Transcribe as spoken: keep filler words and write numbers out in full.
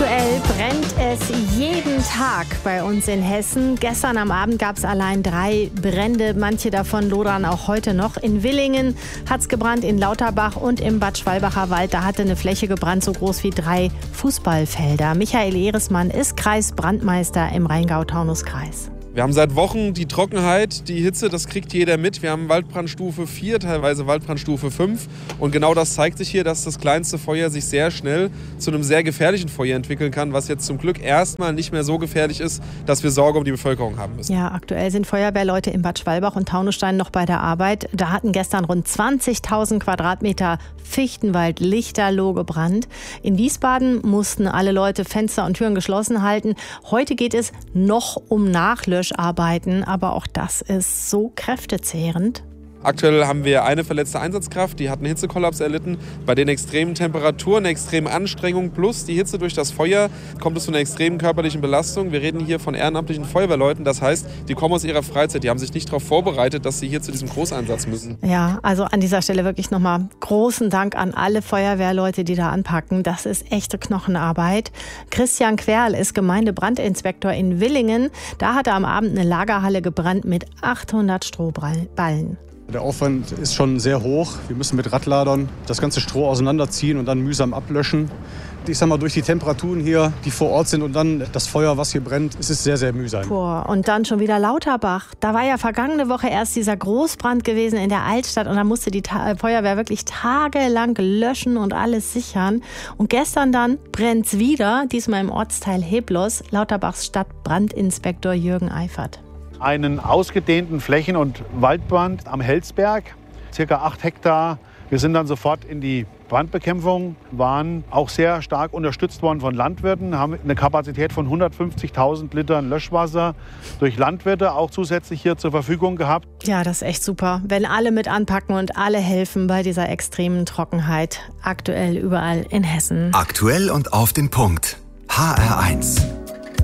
Aktuell brennt es jeden Tag bei uns in Hessen. Gestern am Abend gab es allein drei Brände. Manche davon lodern auch heute noch. In Willingen hat es gebrannt, in Lauterbach und im Bad Schwalbacher Wald. Da hatte eine Fläche gebrannt, so groß wie drei Fußballfelder. Michael Ehresmann ist Kreisbrandmeister im Rheingau-Taunus-Kreis. Wir haben seit Wochen die Trockenheit, die Hitze, das kriegt jeder mit. Wir haben Waldbrandstufe vier, teilweise Waldbrandstufe fünf. Und genau das zeigt sich hier, dass das kleinste Feuer sich sehr schnell zu einem sehr gefährlichen Feuer entwickeln kann, was jetzt zum Glück erstmal nicht mehr so gefährlich ist, dass wir Sorge um die Bevölkerung haben müssen. Ja, aktuell sind Feuerwehrleute in Bad Schwalbach und Taunusstein noch bei der Arbeit. Da hatten gestern rund zwanzigtausend Quadratmeter Fichtenwald lichterloh gebrannt. In Wiesbaden mussten alle Leute Fenster und Türen geschlossen halten. Heute geht es noch um Nachlöschung. Arbeiten, aber auch das ist so kräftezehrend. Aktuell haben wir eine verletzte Einsatzkraft, die hat einen Hitzekollaps erlitten. Bei den extremen Temperaturen, extremen Anstrengungen plus die Hitze durch das Feuer kommt es zu einer extremen körperlichen Belastung. Wir reden hier von ehrenamtlichen Feuerwehrleuten, das heißt, die kommen aus ihrer Freizeit, die haben sich nicht darauf vorbereitet, dass sie hier zu diesem Großeinsatz müssen. Ja, also an dieser Stelle wirklich nochmal großen Dank an alle Feuerwehrleute, die da anpacken. Das ist echte Knochenarbeit. Christian Querl ist Gemeindebrandinspektor in Willingen. Da hat er am Abend eine Lagerhalle gebrannt mit achthundert Strohballen. Der Aufwand ist schon sehr hoch. Wir müssen mit Radladern das ganze Stroh auseinanderziehen und dann mühsam ablöschen. Ich sag mal, durch die Temperaturen hier, die vor Ort sind und dann das Feuer, was hier brennt, es ist sehr, sehr mühsam. Boah, und dann schon wieder Lauterbach. Da war ja vergangene Woche erst dieser Großbrand gewesen in der Altstadt und da musste die Ta- Feuerwehr wirklich tagelang löschen und alles sichern. Und gestern dann brennt's wieder, diesmal im Ortsteil Heblos, Lauterbachs Stadtbrandinspektor Jürgen Eifert. Einen ausgedehnten Flächen- und Waldbrand am Helsberg, circa acht Hektar. Wir sind dann sofort in die Brandbekämpfung, waren auch sehr stark unterstützt worden von Landwirten, haben eine Kapazität von hundertfünfzigtausend Litern Löschwasser durch Landwirte auch zusätzlich hier zur Verfügung gehabt. Ja, das ist echt super, wenn alle mit anpacken und alle helfen bei dieser extremen Trockenheit, aktuell überall in Hessen. Aktuell und auf den Punkt. H R eins.